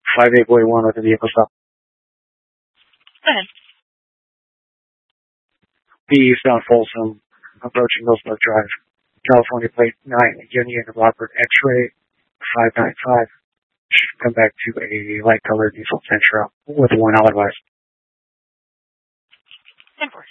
5841 with the vehicle stop. Go ahead. Be eastbound Folsom, approaching Millsbrook Drive, California plate 9, Union Robert X-ray 595. Should come back to a light colored diesel Sentra with a 1 hour license. 10-4.